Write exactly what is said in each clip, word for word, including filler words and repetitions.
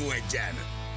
Rádió egyen.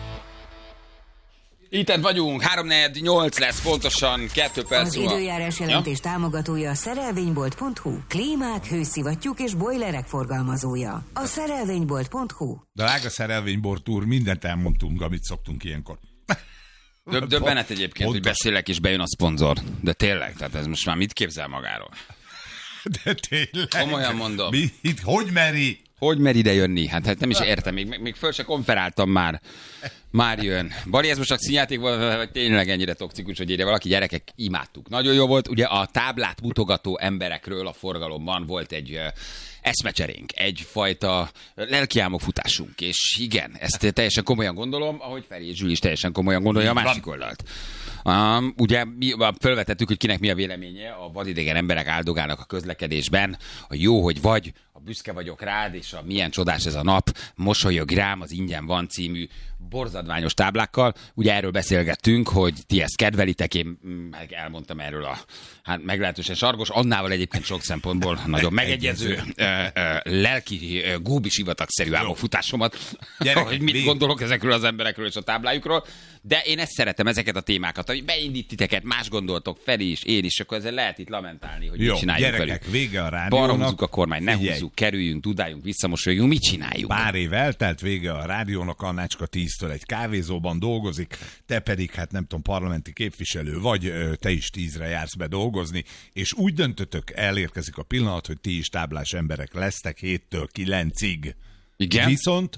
Itten vagyunk, három negyven nyolc lesz pontosan, kettő perc. Az időjárás jelentés ja? támogatója a szerelvénybolt pont hu. Klímák, hőszivattyúk és bojlerek forgalmazója. A szerelvénybolt pont hu. Drága szerelvénybolt úr, mindent elmondtunk, amit szoktunk ilyenkor. Döbb, döbbenet egyébként, Pontos. hogy beszélek és bejön a szponzor. De tényleg, tehát ez most már mit képzel magáról? De tényleg. Komolyan mondom. Mi, itt, hogy meri? Hogy mer ide jönni? Hát, hát nem is értem, még, még föl se konferáltam már. Már jön. Bali, ez most csak színjáték volt, vagy tényleg ennyire toxikus, hogy írja valaki, gyerekek, imádtuk. Nagyon jó volt, ugye a táblát mutogató emberekről a forgalomban volt egy uh, eszmecserénk, egyfajta lelkiálmokfutásunk, és igen, ezt teljesen komolyan gondolom, ahogy Feri és Zsül is teljesen komolyan gondolja a másik oldalt. Um, ugye mi felvetettük, hogy kinek mi a véleménye, a vadidegen emberek áldogálnak a közlekedésben, a jó, hogy vagy, a büszke vagyok rád, és a milyen csodás ez a nap, mosolyog rám, az ingyen van című borzadványos táblákkal. Ugye erről beszélgettünk, hogy ti ezt kedvelitek, én meg elmondtam erről a hát meglehetősen sargos, annával egyébként sok szempontból nagyon megegyező, ö, ö, lelki, ö, góbi sivatagszerű álmokfutásomat, hogy mit végig gondolok ezekről az emberekről és a táblájukról. De én ezt szeretem, ezeket a témákat, hogy beindít titeket, más gondoltok, Feri is, én is, akkor ezzel lehet itt lamentálni, hogy jó, mit csináljuk gyerekek, velük. Vége a rádiónak. Balra húzzuk a kormány, ne Figyelj. húzzuk, kerüljünk, dudáljunk, visszamosoljunk, mit csináljuk? Pár év eltelt, vége a rádiónak, Annácska tíztől egy kávézóban dolgozik, te pedig, hát nem tudom, parlamenti képviselő vagy, te is tízre jársz be dolgozni, és úgy döntötök, elérkezik a pillanat, hogy ti is táblás emberek lesztek héttől kilencig. Igen? Viszont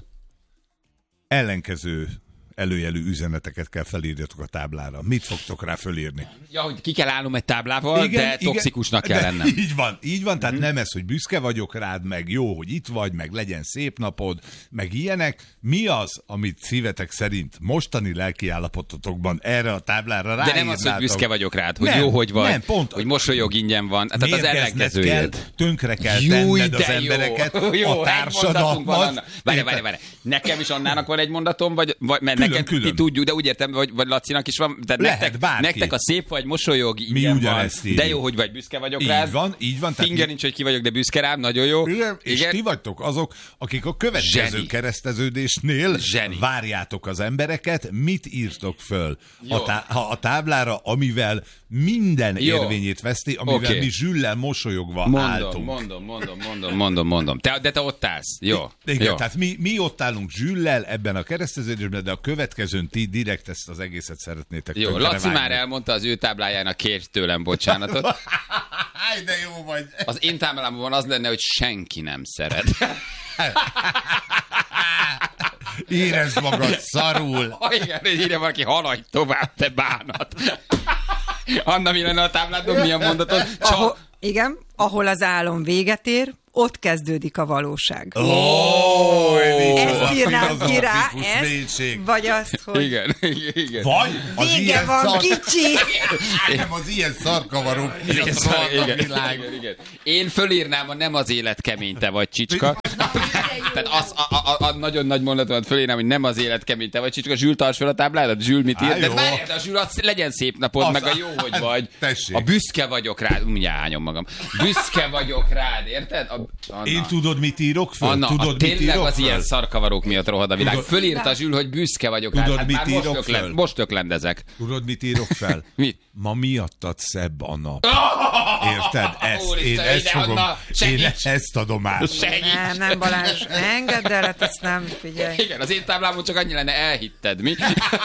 ellenkező előjelű üzeneteket kell felírjatok a táblára. Mit fogtok rá fölírni? Ja, hogy ki kell állnom egy táblával, igen, de igen, toxikusnak kell de lennem. Így van, így van, tehát mm. nem ez, hogy büszke vagyok rád, meg jó, hogy itt vagy, meg legyen szép napod, meg ilyenek. Mi az, amit szívetek szerint mostani lelkiállapototokban erre a táblára ráírnátok? De nem az, hogy büszke vagyok rád, hogy nem, jó, hogy vagy, nem, pont, hogy mosolyog, ingyen van. Tehát az ellenkezőjét. Kell, tönkre kell tenned az embereket, jó, a társadalmat. Várj, várj, várj. Nekem is Annának van egy mondatom, vagy, vagy mert külön, neked külön. Ti tudjuk, de úgy értem, vagy, vagy Lacinak is van. Tehát lehet, nektek, bárki. nektek a szép vagy, mosolyog, ingyen van. De jó, hogy vagy, büszke vagyok így rád. Van, így van. Finger mi... nincs, hogy ki vagyok, de büszke rám, nagyon jó. Igen, és igen. ti vagytok azok, akik a következő Zseni. kereszteződésnél Zseni. várjátok az embereket, mit írtok föl a, tá- a táblára, amivel minden jó. érvényét veszti, amivel okay. mi Zsüllel mosolyogva mondom, álltunk. Mondom, mondom, mondom, mondom, mondom. Te, de te ott állsz. Jó. Igen, jó. tehát mi, mi ott állunk Zsüllel ebben a kereszteződésben, de a következőn ti direkt ezt az egészet szeretnétek. Jó, Laci már elmondta az ő táblájának, kért tőlem bocsánatot. De jó vagy. Az én táblámban az lenne, hogy senki nem szeret. Érezd magad szarul. Ha igen, hogy írja valaki, haladj tovább, te bánat. Anna, mi lenne a tábládon, milyen mondatod? Csak... Ahol, igen, ahol az álom véget ér, ott kezdődik a valóság. Oh, ezt írnám ki rá, ezt, vagy azt, hogy... Igen, igen, igen. Vagy az vége ilyen van, szar... kicsi! Nem, az ilyen szarkavaró. Igen, szar... igen, igen, igen. Én fölírnám a nem az élet kemény, te vagy csicska. Tehát az, a, a, a nagyon nagy mondatomat fölírnám, hogy nem az élet kemény, te vagy csicska. Zsül, tarts fel a tábládat. Zsül, mit ír? De várjál, de a Zsül, az legyen szép napod, az meg a jó, hogy vagy. Tessék. A büszke vagyok rád. Mindjárt hányom magam. Büszke vagyok rád, érted? A, Én tudod, mit írok föl? Anna, tudod, a tényleg mit írok az föl? ilyen szarkavarók miatt rohad a világ. Tudod, fölírta Zsül, hogy büszke vagyok tudod, rád. Hát mit már írok most, föl? öklend, most öklendezek. Tudod, mit írok fel? Mit? Ma miattad szebb a nap. Érted? Ezt, Úristen, én ezt ide, fogom. Anna, Én ezt adom át. Segíts. Nem, nem Balázs, ne engedd el, hát ezt nem, figyelj. Igen, az én táblámon csak annyi lenne, elhitted, mi?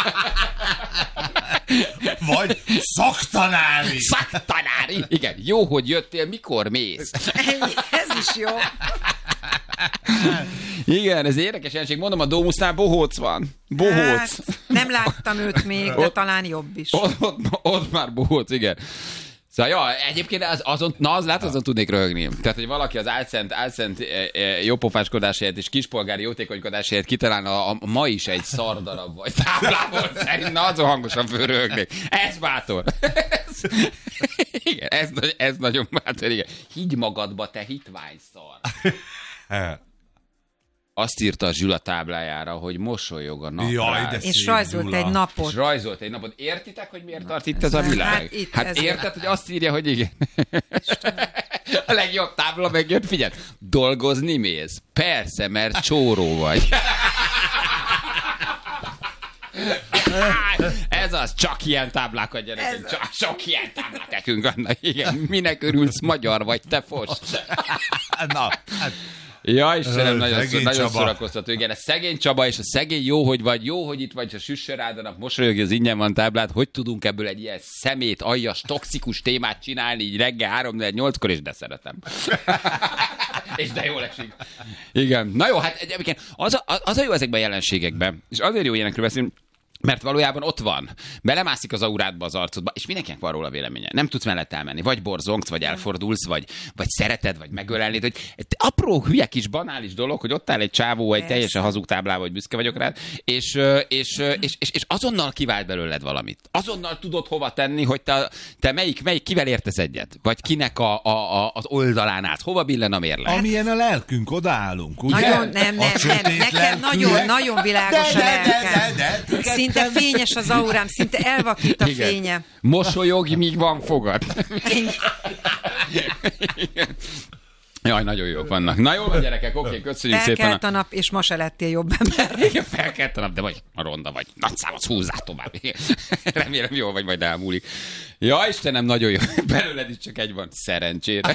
Vagy szaktanári. Szaktanári. Igen, jó, hogy jöttél, mikor mész? Ez is jó. Igen, ez érdekes jelenség. Mondom, a Dómusznál bohóc van. Bohóc. Hát, nem láttam őt még, de ott, talán jobb is. Ott, ott, ott már bohóc, igen. Szóval, ja, egyébként az, azon, na az lát, azon tudnék röhögni. Tehát, hogy valaki az álszent, álszent e, e, jópofáskodás helyett és kispolgári jótékonykodás helyett kitalálna a, a ma is egy szardarab vagy táblából szerint, na azon hangosan fölröhögnék. Ez bátor. Ez, igen, ez, ez nagyon bátor, igen. Higgy magadba, te hitvány szar. Azt írta a Zsül a táblájára, hogy mosolyog a nap. Jaj, de és rajzolt Gyula. egy napot. És rajzolt egy napot. Értitek, hogy miért tart itt ez a világ? Hát, itt hát ez érted, hogy azt írja, hogy igen. A legjobb tábla megjött, figyelj, dolgozni mész? Persze, mert csóró vagy. Ez az, csak ilyen táblákat gyerekek, csak sok ilyen táblák nekünk vannak. Igen, minek örülsz, magyar vagy, te fos. Na, hát... Ja, Istenem, nagyon, szor, nagyon Csaba. szórakoztató. Igen, a szegény Csaba és a szegény jó, hogy vagy, jó, hogy itt vagy, ha süssön rád a nap, mosolyog, az ingyen van táblát, hogy tudunk ebből egy ilyen szemét, aljas, toxikus témát csinálni így reggel három nyolckor, és de szeretem. És de jól esik. Igen. Na jó, hát egyébként az a, az a jó ezekben a jelenségekben, és azért jó ilyenekről beszélni, mert valójában ott van. Belemászik az aurádba, az arcodba, és mindenkinek van róla véleménye. Nem tudsz mellett elmenni. Vagy borzongsz, vagy elfordulsz, vagy, vagy szereted, vagy megölelnéd. Hogy apró, hülye kis, banális dolog, hogy ott áll egy csávó, egy teljesen hazug táblával, hogy büszke vagyok rád, és, és, és, és, és azonnal kivált belőled valamit. Azonnal tudod hova tenni, hogy te, te melyik, melyik, kivel értesz egyet? Vagy kinek a, a, a, az oldalán állsz. Hova billen a mérleg? Amilyen a lelkünk, odaállunk, ugye? Nagyon, nem, nem, nem. Nekem nagyon, nagyon világos a lelkem. Szinte fényes az aurám, szinte elvakít a Igen. fénye. Mosolyogj, míg van fogad. Jaj, nagyon jók vannak. Na jó, gyerekek, oké, köszönjük szépen. Felkelt a nap, és ma se lettél jobb ember. Igen, felkelt a nap, de vagy a ronda vagy. Nagy számot húzzál tovább. Remélem jól vagy, majd elmúlik. Ja, Istenem, nagyon jó. Belőled is csak egy van. Szerencsére.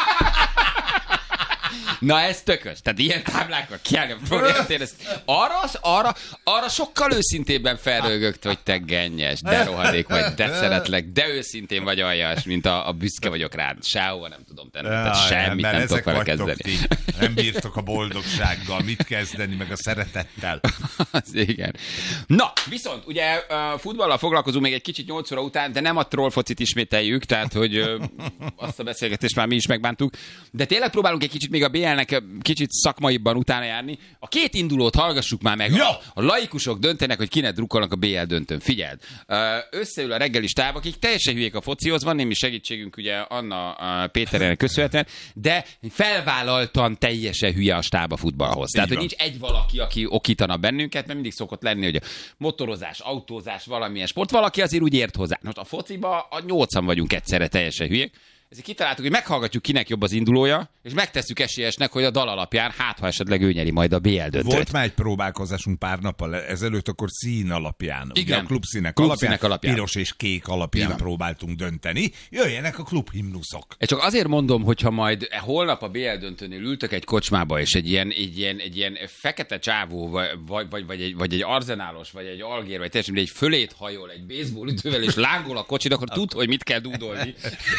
Na ez tökös. Tehát ilyen táblákkal kiállni a fölértél, ezt arra, arra, arra sokkal őszintébben felrögögt, hogy te gennyes, de rohadék vagy, de szeretlek, de őszintén vagy aljas, mint a, a büszke vagyok rád. Sehova nem tudom tenni. Tehát semmit nem tudok vele kezdeni. Ti. Nem bírtok a boldogsággal, mit kezdeni, meg a szeretettel. Az igen. Na, viszont ugye futballal foglalkozunk még egy kicsit nyolc óra után, de nem a trollfocit ismételjük, tehát hogy azt a beszélgetést már mi is megbántuk, de tényleg próbálunk egy kicsit még a bé el-nek kicsit szakmaibban utána járni. A két indulót hallgassuk már meg. Ja. A, a laikusok döntenek, hogy kinek drukkolnak a bé el döntőn. Figyeld, összeül a reggeli stáb, akik teljesen hülyék a focihoz, van némi segítségünk ugye Anna Péternek köszönhetően, de felvállaltan teljesen hülye a stáb a futballhoz. Tehát, hogy nincs egy valaki, aki okítana bennünket, mert mindig szokott lenni, hogy a motorozás, autózás, valamilyen sport, valaki azért úgy ért hozzá. Most a fociba a nyolcan vagyunk egyszerre teljesen hülyék. Ezért kitaláltuk, hogy meghallgatjuk, kinek jobb az indulója, és megtesszük esélyesnek, hogy a dal alapján, hát ha esetleg ő nyeri majd a bé el döntőt. Volt már egy próbálkozásunk pár nappal ezelőtt, akkor szín alapján. Igen. Ugye a klubszínek Klubszínek alapján, alapján, piros és kék alapján Igen. próbáltunk dönteni. Jöjjenek a klubhimnuszok. Én csak azért mondom, hogyha majd holnap a bé el döntőnél ültök egy kocsmába, és egy ilyen, egy ilyen, egy ilyen fekete csávó, vagy, vagy, vagy, egy, vagy egy arzenálos, vagy egy algér, vagy teljesen egy fölét hajol egy baseball ütővel, és lángol a kocsid, akkor tud, hogy mit kell dúdolni.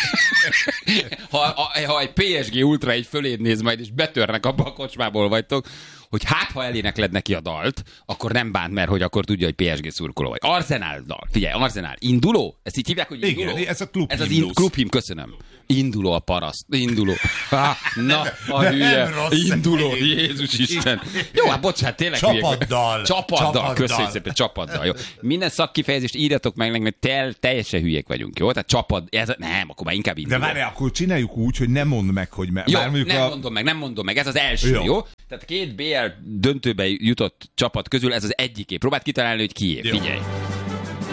Ha, a, ha egy pé es gé Ultra egy föléd néz majd, és betörnek abba a kocsmából vagytok, hogy hát, ha elénekled neki a dalt, akkor nem bánt, mert hogy akkor tudja, hogy pé es gé szurkoló vagy. Arzenál dal. Figyelj, Arzenál. Induló? Ezt így hívják, hogy induló? Igen, ez a klubhimnusz. Ez az in- klubhim, köszönöm. Induló a paraszt. Induló. Ha, na, a Nem hülye. rossz Induló. egyébként. Jézus Isten. Jó, hát bocsánat, tényleg. Csapaddal. Csapaddal. Csapaddal. Köszönjük szépen, csapaddal. Jó. Minden szakkifejezést írjatok meg, meg tel, teljesen hülyék vagyunk, jó? Tehát csapad, ez, nem, akkor már inkább induló. De várj, akkor csináljuk úgy, hogy nem mondd meg, hogy... Me- Jó, már mondjuk nem a... mondom meg, nem mondom meg, ez az első, jó? Jó. jó? Tehát két bé el döntőbe jutott csapat közül ez az egyiké. Próbáld kitalálni, hogy kié. Jó. Figyelj.